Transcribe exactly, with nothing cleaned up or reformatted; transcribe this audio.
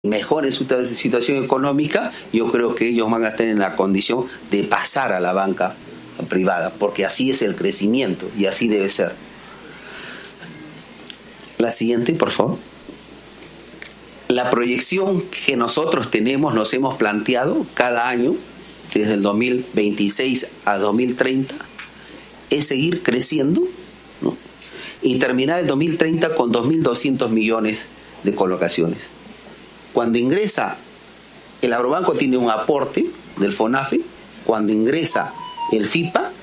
mejoren su situación económica, yo creo que ellos van a estar en la condición de pasar a la banca privada, porque así es el crecimiento y así debe ser. La siguiente, por favor. La proyección que nosotros tenemos, nos hemos planteado cada año, desde el dos mil veintiséis a dos mil treinta, es seguir creciendo, ¿no? Y terminar el dos mil treinta con dos mil doscientos millones de colocaciones. Cuando ingresa, el Agrobanco tiene un aporte del FONAFE, cuando ingresa el FIPA,